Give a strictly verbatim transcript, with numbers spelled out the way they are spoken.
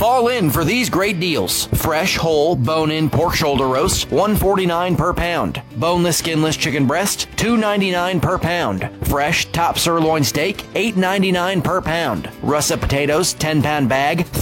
Fall in for these great deals. Fresh, whole, bone-in pork shoulder roast, one forty-nine per pound. Boneless, skinless chicken breast, two ninety-nine per pound. Fresh top sirloin steak, eight ninety-nine per pound. Russet potatoes, ten pound bag,